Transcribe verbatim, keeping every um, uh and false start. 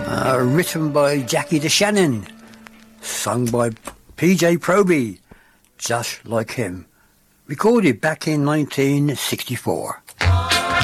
Uh, written by Jackie DeShannon, sung by P J Proby, Just Like Him, recorded back in nineteen sixty-four.